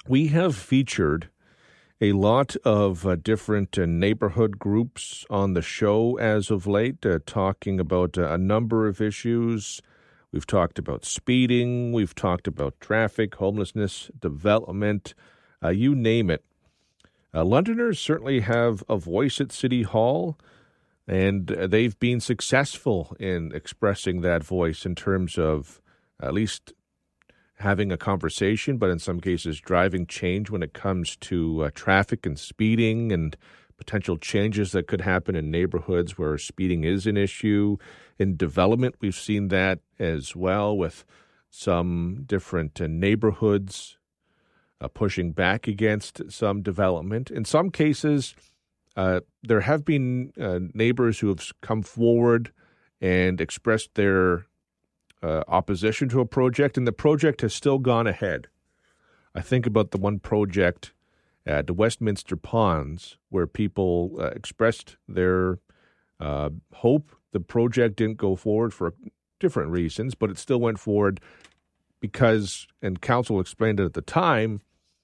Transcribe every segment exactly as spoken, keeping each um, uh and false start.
we have featured a lot of uh, different uh, neighborhood groups on the show as of late, uh, talking about uh, a number of issues. We've talked about speeding, we've talked about traffic, homelessness, development, uh, you name it. Uh, Londoners certainly have a voice at City Hall, and uh, they've been successful in expressing that voice in terms of at least having a conversation, but in some cases driving change when it comes to uh, traffic and speeding and potential changes that could happen in neighborhoods where speeding is an issue. In development, we've seen that as well with some different uh, neighborhoods uh, pushing back against some development. In some cases, uh, there have been uh, neighbors who have come forward and expressed their Uh, opposition to a project, and the project has still gone ahead. I think about the one project at the Westminster Ponds where people uh, expressed their uh, hope. The project didn't go forward for different reasons, but it still went forward because, and council explained it at the time,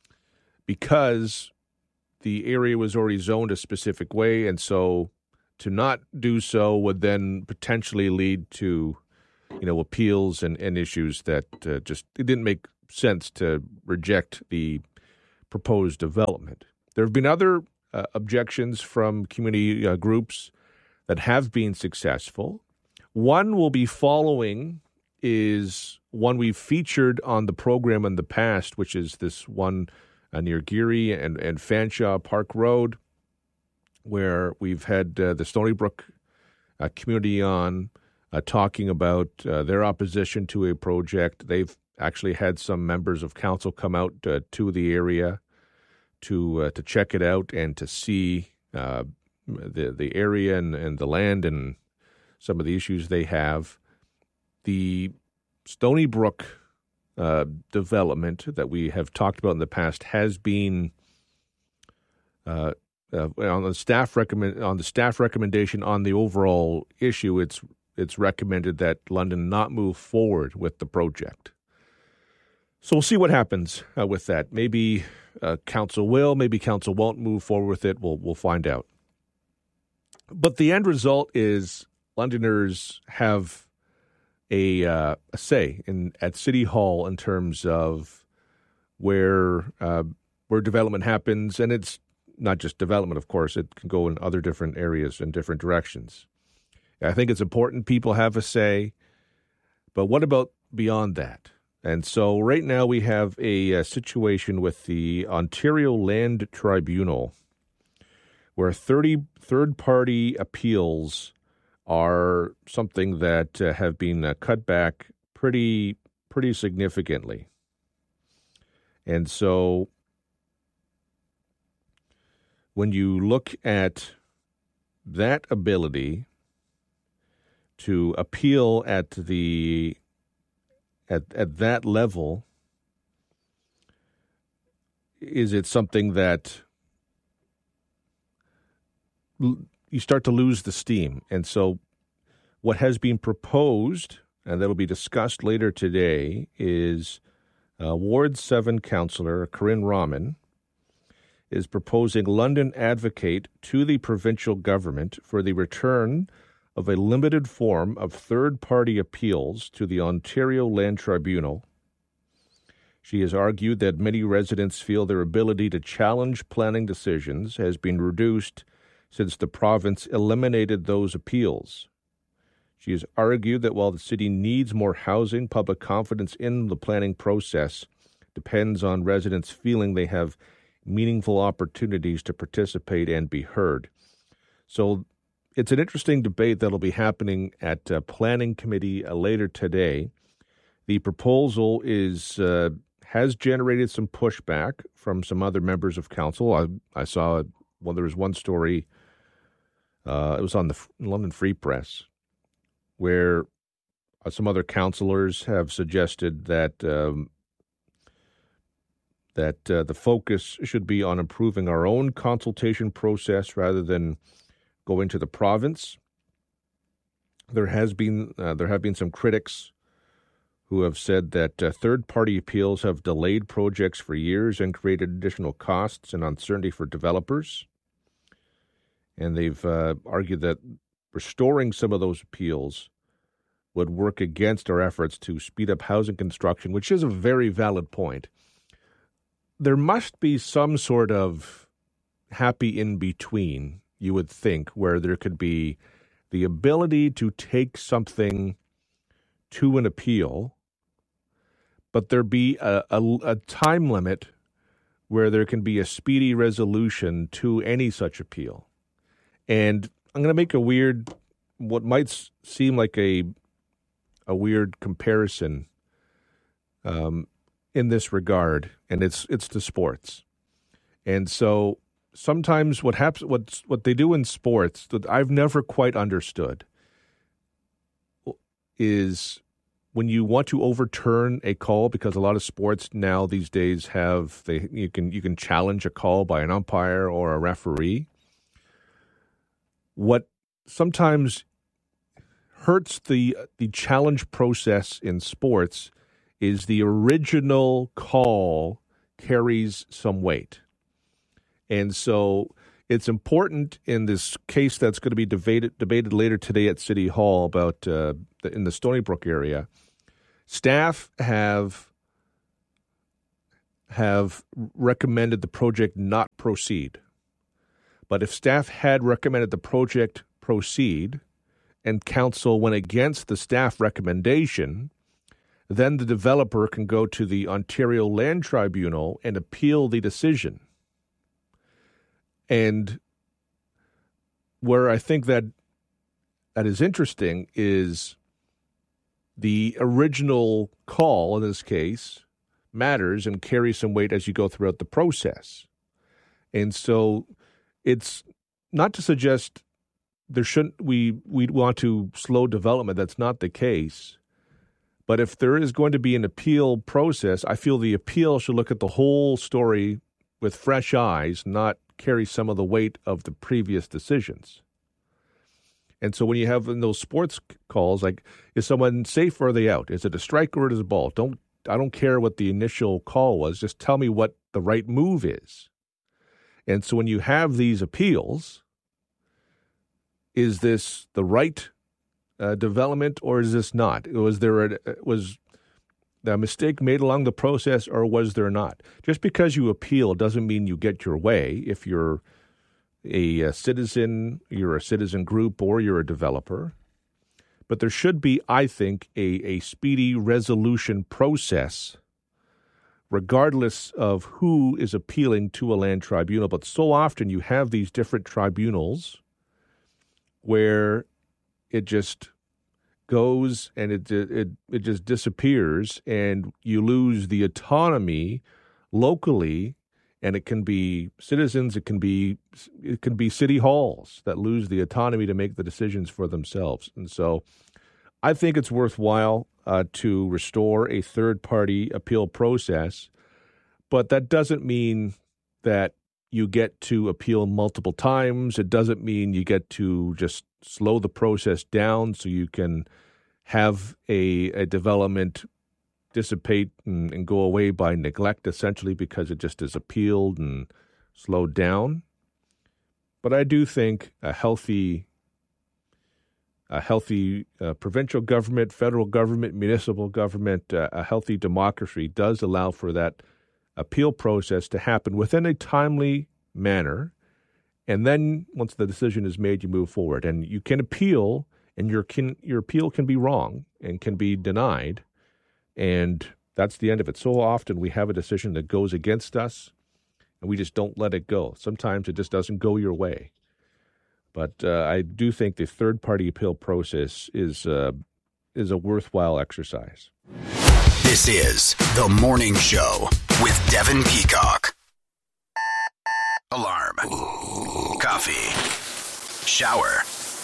because the area was already zoned a specific way, and so to not do so would then potentially lead to you know, appeals and, and issues that uh, just it didn't make sense to reject the proposed development. There have been other uh, objections from community uh, groups that have been successful. One we'll be following is one we've featured on the program in the past, which is this one uh, near Geary and, and Fanshawe Park Road, where we've had uh, the Stony Brook uh, community on, Uh, talking about uh, their opposition to a project. They've actually had some members of council come out uh, to the area to uh, to check it out and to see uh, the the area and, and the land and some of the issues they have. The Stony Brook uh, development that we have talked about in the past has been uh, uh, on the staff recommend on the staff recommendation on the overall issue. It's It's recommended that London not move forward with the project. So we'll see what happens uh, with that. Maybe uh, council will, maybe council won't move forward with it. We'll we'll find out. But the end result is Londoners have a, uh, a say in at City Hall in terms of where uh, where development happens, and it's not just development, of course. It can go in other different areas in different directions. I think it's important people have a say, but what about beyond that? And so right now we have a, a situation with the Ontario Land Tribunal where thirty third-party appeals are something that uh, have been uh, cut back pretty pretty significantly. And so when you look at that ability to appeal at the at at that level, is it something that l- you start to lose the steam? And so what has been proposed, and that will be discussed later today, is uh, Ward seven Councillor Corinne Rahman is proposing London advocate to the provincial government for the return of a limited form of third-party appeals to the Ontario Land Tribunal. She has argued that many residents feel their ability to challenge planning decisions has been reduced since the province eliminated those appeals. She has argued that while the city needs more housing, public confidence in the planning process depends on residents feeling they have meaningful opportunities to participate and be heard. So it's an interesting debate that'll be happening at uh, Planning Committee uh, later today. The proposal is uh, has generated some pushback from some other members of council. I, I saw, well, there was one story, uh, it was on the London Free Press, where uh, some other councillors have suggested that um, that uh, the focus should be on improving our own consultation process rather than going to the province. There has been uh, there have been some critics who have said that uh, third-party appeals have delayed projects for years and created additional costs and uncertainty for developers. And they've uh, argued that restoring some of those appeals would work against our efforts to speed up housing construction, which is a very valid point. There must be some sort of happy in-between, you would think, where there could be the ability to take something to an appeal, but there be a, a, a time limit where there can be a speedy resolution to any such appeal. And I'm going to make a weird, what might seem like a a weird comparison um, in this regard, and it's it's to sports. And so sometimes what happens, what what they do in sports that I've never quite understood is when you want to overturn a call, because a lot of sports now these days have they you can you can challenge a call by an umpire or a referee. What sometimes hurts the the challenge process in sports is the original call carries some weight. And so it's important in this case that's going to be debated debated later today at City Hall about uh, the, in the Stony Brook area. Staff have have recommended the project not proceed. But if staff had recommended the project proceed and council went against the staff recommendation, then the developer can go to the Ontario Land Tribunal and appeal the decision. And where I think that that is interesting is the original call, in this case, matters and carries some weight as you go throughout the process. And so it's not to suggest there shouldn't we we want to slow development. That's not the case. But if there is going to be an appeal process, I feel the appeal should look at the whole story with fresh eyes, not carry some of the weight of the previous decisions. And so when you have in those sports calls, like, is someone safe or are they out? Is it a strike or is it a ball? Don't I don't care what the initial call was. Just tell me what the right move is. And so when you have these appeals, is this the right uh, development or is this not? Was there a, was a mistake made along the process or was there not? Just because you appeal doesn't mean you get your way. If you're a, a citizen, you're a citizen group, or you're a developer. But there should be, I think, a, a speedy resolution process regardless of who is appealing to a land tribunal. But so often you have these different tribunals where it just goes and it it it just disappears, and you lose the autonomy locally, and it can be citizens, it can be it can be city halls that lose the autonomy to make the decisions for themselves. And so I think it's worthwhile uh, to restore a third-party appeal process, but that doesn't mean that you get to appeal multiple times. It doesn't mean you get to just slow the process down so you can have a, a development dissipate and, and go away by neglect, essentially, because it just is appealed and slowed down. But I do think a healthy, a healthy uh, provincial government, federal government, municipal government, uh, a healthy democracy does allow for that appeal process to happen within a timely manner. And then once the decision is made, you move forward. And you can appeal, and your can, your appeal can be wrong and can be denied. And that's the end of it. So often we have a decision that goes against us, and we just don't let it go. Sometimes it just doesn't go your way. But uh, I do think the third-party appeal process is uh, is a worthwhile exercise. This is The Morning Show with Devin Peacock. Alarm. Coffee. Shower.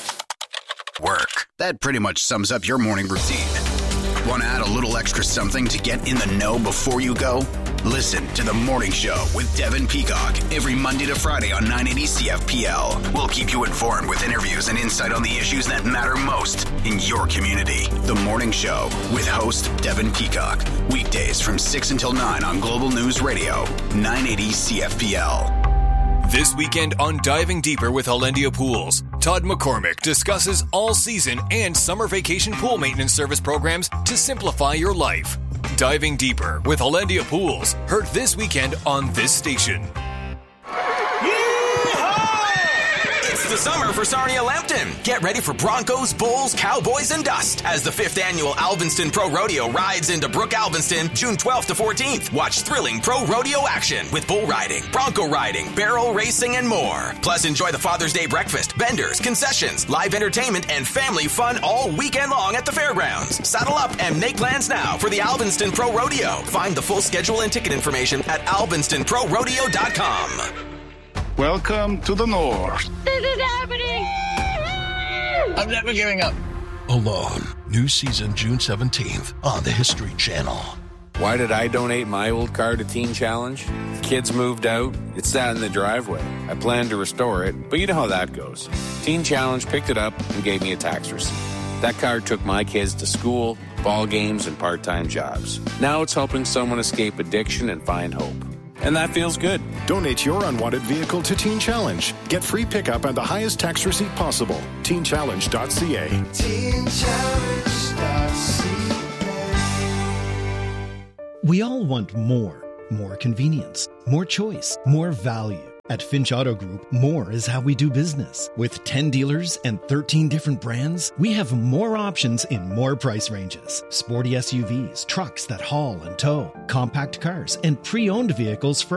Work. That pretty much sums up your morning routine. Want to add a little extra something to get in the know before you go? Listen to The Morning Show with Devin Peacock every Monday to Friday on nine eighty C F P L. We'll keep you informed with interviews and insight on the issues that matter most in your community. The Morning Show with host Devin Peacock. Weekdays from six until nine on Global News Radio, nine eighty C F P L. This weekend on Diving Deeper with Hollandia Pools, Todd McCormick discusses all-season and summer vacation pool maintenance service programs to simplify your life. Diving Deeper with Hollandia Pools, heard this weekend on this station. It's the summer for Sarnia Lambton. Get ready for Broncos, Bulls, Cowboys, and Dust as the fifth annual Alvinston Pro Rodeo rides into Brook Alvinston June twelfth to fourteenth. Watch thrilling pro rodeo action with bull riding, bronco riding, barrel racing, and more. Plus, enjoy the Father's Day breakfast, vendors, concessions, live entertainment, and family fun all weekend long at the fairgrounds. Saddle up and make plans now for the Alvinston Pro Rodeo. Find the full schedule and ticket information at alvinston pro rodeo dot com. Welcome to the North. This is happening! I'm never giving up. Alone. New season June seventeenth on the History Channel. Why did I donate my old car to Teen Challenge? The kids moved out. It sat in the driveway. I planned to restore it, but you know how that goes. Teen Challenge picked it up and gave me a tax receipt. That car took my kids to school, ball games, and part-time jobs. Now it's helping someone escape addiction and find hope. And that feels good. Donate your unwanted vehicle to Teen Challenge. Get free pickup and the highest tax receipt possible. teen challenge dot c a. teen challenge dot c a. We all want more. More convenience, more choice, more value. At Finch Auto Group, more is how we do business. With ten dealers and thirteen different brands, we have more options in more price ranges. Sporty S U Vs, trucks that haul and tow, compact cars, and pre-owned vehicles for